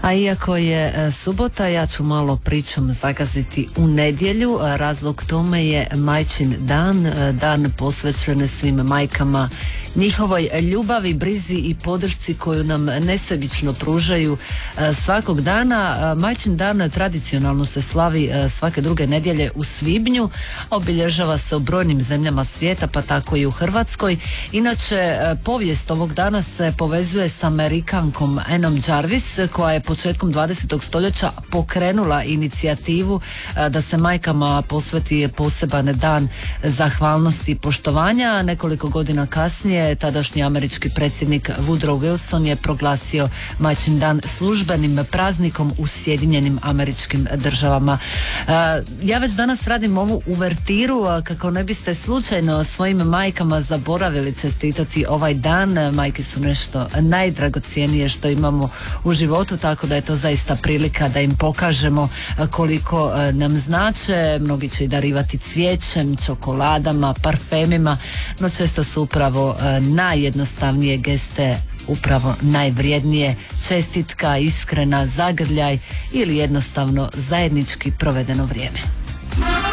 A iako je subota, ja ću malo pričom zagaziti u nedjelju. Razlog tome je Majčin dan, dan posvećen svim majkama, njihovoj ljubavi, brizi i podršci koju nam nesebično pružaju svakog dana. Majčin dan tradicionalno se slavi svake druge nedjelje u svibnju, obilježava se u brojnim zemljama svijeta, pa tako i u Hrvatskoj. Inače, povijest ovog dana se povezuje s Amerikankom Annom Jarvis, koja je početkom 20. stoljeća pokrenula inicijativu da se majkama posveti poseban dan zahvalnosti i poštovanja. Nekoliko godina kasnije tadašnji američki predsjednik Woodrow Wilson je proglasio Majčin dan službenim praznikom u Sjedinjenim Američkim Državama. Ja već danas radim ovu uvertiru kako ne biste slučajno svojim majkama zaboravili čestitati ovaj dan. Majke su nešto najdragocjenije što imamo u životu, tako da je to zaista prilika da im pokažemo koliko nam znače. Mnogi će i darivati cvijećem, čokoladama, parfemima, no često su upravo najjednostavnije geste upravo najvrijednije: čestitka, iskrena, zagrljaj ili jednostavno zajednički provedeno vrijeme.